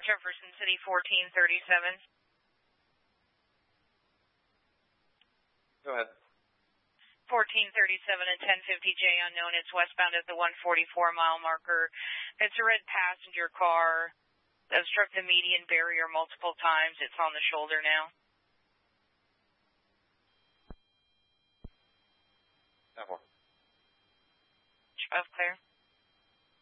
Jefferson City 1437. Go ahead. 1437 and 1050J unknown. It's westbound at the 144-mile marker. It's a red passenger car that struck the median barrier multiple times. It's on the shoulder now. That one. Clear.